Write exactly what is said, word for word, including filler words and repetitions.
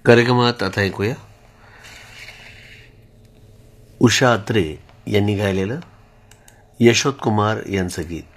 कार्यक्रमात आता ऐकूया उषा अत्रे यांनी गायलेलं यशोद कुमार यांचं गीत.